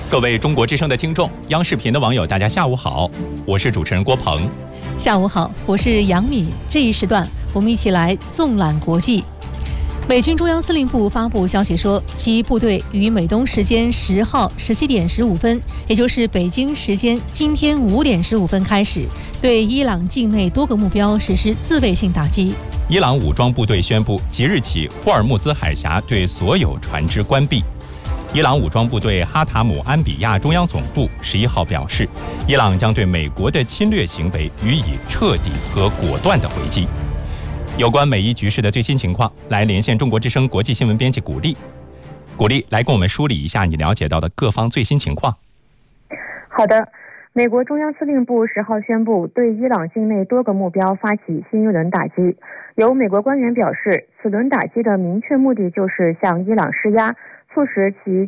各位中国之声的听众，央视频的网友，大家下午好，我是主持人郭鹏。 下午好，我是杨敏。这一时段，我们一起来纵览国际。美军中央司令部发布消息说，其部队于美东时间10号17点15分，也就是北京时间今天5点15分开始，对伊朗境内多个目标实施自卫性打击。 伊朗武装部队宣布，即日起霍尔木兹海峡对所有船只关闭。伊朗武装部队哈塔姆安比亚中央总部11号表示，伊朗将对美国的侵略行为予以彻底和果断的回击。有关美伊局势的最新情况，来连线中国之声国际新闻编辑古丽。古丽，来跟我们梳理一下你了解到的各方最新情况。 好的，美国中央司令部10号宣布，对伊朗境内多个目标发起新一轮打击。有美国官员表示，此轮打击的明确目的就是向伊朗施压，促使其